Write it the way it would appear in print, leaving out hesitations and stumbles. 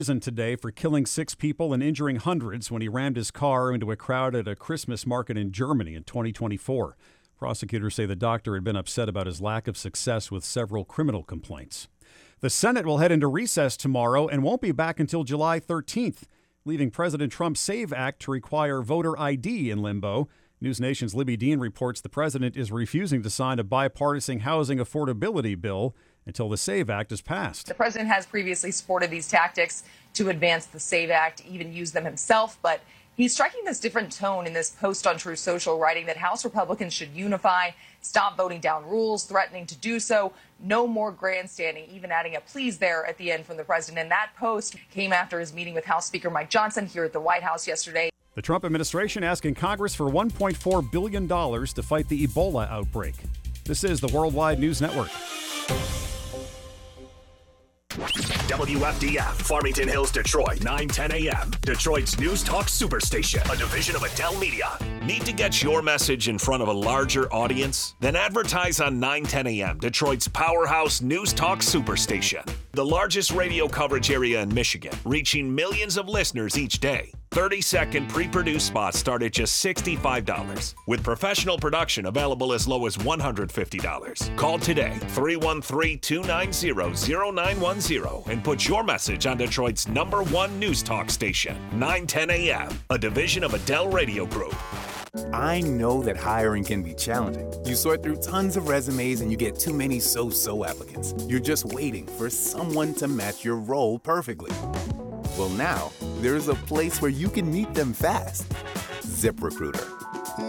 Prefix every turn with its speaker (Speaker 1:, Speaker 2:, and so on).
Speaker 1: Prison today for killing 6 people and injuring hundreds when he rammed his car into a crowd at a Christmas market in Germany in 2024. Prosecutors say the doctor had been upset about his lack of success with several criminal complaints. The Senate will head into recess tomorrow and won't be back until July 13th, leaving President Trump's SAVE Act to require voter ID in limbo. News Nation's Libby Dean reports the president is refusing to sign a bipartisan housing affordability bill until the SAVE Act is passed.
Speaker 2: The president has previously supported these tactics to advance the SAVE Act, even used them himself, but he's striking this different tone in this post on Truth Social, writing that House Republicans should unify, stop voting down rules, threatening to do so, no more grandstanding, even adding a please there at the end from the president. And that post came after his meeting with House Speaker Mike Johnson here at the White House yesterday.
Speaker 1: The Trump administration asking Congress for $1.4 billion to fight the Ebola outbreak. This is the Worldwide News Network.
Speaker 3: WFDF, Farmington Hills, Detroit, 9:10 a.m. Detroit's News Talk Superstation, a division of Adele Media. Need to get your message in front of a larger audience? Then advertise on 9:10 a.m. Detroit's powerhouse News Talk Superstation, the largest radio coverage area in Michigan, reaching millions of listeners each day. 30-second pre-produced spots start at just $65, with professional production available as low as $150. Call today, 313-290-0910, and put your message on Detroit's #1 news talk station, 910 a.m., a division of Adele Radio Group.
Speaker 4: I know that hiring can be challenging. You sort through tons of resumes and you get too many so-so applicants. You're just waiting for someone to match your role perfectly. Well, now, there's a place where you can meet them fast. ZipRecruiter.